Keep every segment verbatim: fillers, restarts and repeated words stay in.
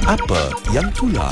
Apa yang tular?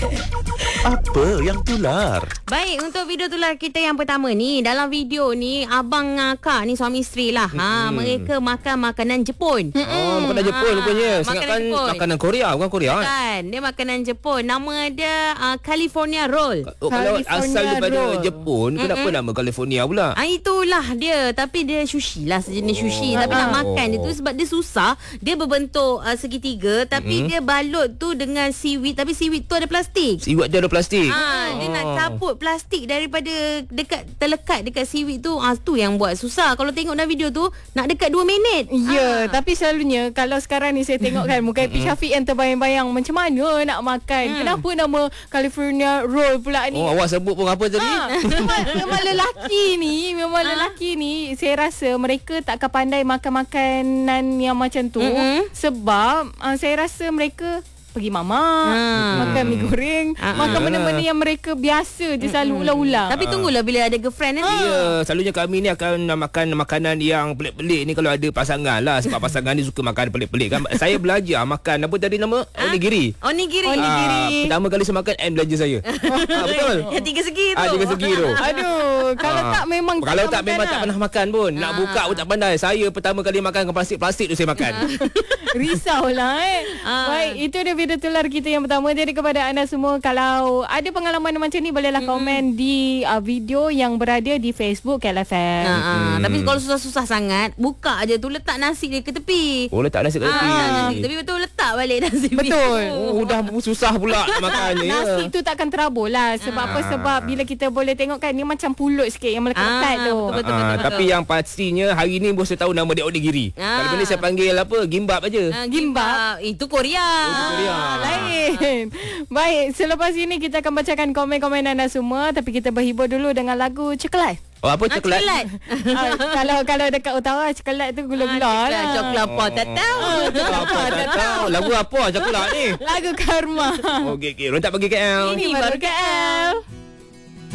Apa yang tular? Baik, untuk video tular kita yang pertama ni, dalam video ni abang dengan akak ni suami isteri lah. Ha, hmm. mereka makan makanan Jepun. Oh, makanan Jepun rupanya. Sangat kan makanan Korea, bukan Korea kan? Kan, dia makanan Jepun. Nama dia uh, California Roll. Oh, kalau California asal daripada roll. Jepun, kenapa Mm-mm. nama California pula? Ah, itulah dia. Tapi dia sushi lah, sejenis oh. sushi. Tapi nak makan dia tu sebab dia susah. Dia berbentuk uh, segitiga, tapi mm-hmm. dia balut tu dengan seaweed. Tapi seaweed tu ada plastik. Seaweed dia ada plastik. Ha, dia oh. nak caput plastik daripada dekat terlekat dekat seaweed tu. Ah, tu yang buat susah. Kalau tengok dalam video tu nak dekat dua minit. Ya, ha. tapi selalunya kalau sekarang ni saya tengok kan muka P Syafiq yang terbayang-bayang macam mana nak makan. Hmm. Kenapa nama California Roll pula ni? Oh, awak sebut pun apa tadi? Ha, memang, memang lelaki ni, memang ha? lelaki ni saya rasa mereka tak akan pandai makan makanan yang macam tu mm-hmm. sebab uh, saya rasa mereka pergi mamak, hmm. makan mi goreng, hmm. makan benda-benda yang mereka biasa je selalu ulang-ulang. Tapi tunggulah bila ada girlfriend nanti. Ya, selalunya kami ni akan makan makanan yang pelik-pelik ni kalau ada pasangan lah. Sebab pasangan ni suka makan pelik-pelik kan. Saya belajar makan apa tadi nama? Onigiri. Onigiri. Onigiri. Ah, pertama kali saya makan and belajar saya. ah, betul. Yang tiga segi tu. Ah, tiga segi tu. Aduh, kalau ah. tak memang kalau tak memang lah. tak pernah makan pun. Nak ah. buka pun tak pandai. Saya pertama kali makan dengan plastik-plastik tu saya makan. Risaulah eh. Ah. Baik, itu dia video tular kita yang pertama. Jadi kepada anda semua, kalau ada pengalaman macam ni, bolehlah mm-hmm. komen di uh, video yang berada di Facebook K L F M. Ha, ha. Hmm. Tapi kalau susah-susah sangat, buka aje tu, letak nasi dia ke tepi. Oh, letak nasi ke tepi. Ha, tapi betul letak balik nasi. Betul. Oh, dah susah pula nak makannya. Nasi tu takkan terabur lah. Sebab ha. apa? Sebab bila kita boleh tengok kan, ni macam pulut sikit yang melekat-lekat ha, tu. Betul, betul, ha, betul, tapi betul. yang pastinya hari ni bos saya tahu nama dia onigiri. Ha. Kalau benda saya panggil apa? Gimbap aja. Ha, gimbap. Itu Korea. Oh, itu Korea. Ha, lain. Baik, selepas ini kita akan bacakan komen-komen anda semua, tapi kita berhibur dulu dengan lagu Coklat. Oh, apa coklat? Coklat. ah, kalau kalau dekat utara coklat tu gula-gula ah, lah. Coklat apa tak tahu. Coklat apa tak tahu. Lagu apa coklat ni? Lagu Karma. Okey okey, rontak pergi K L. Ini baru K L.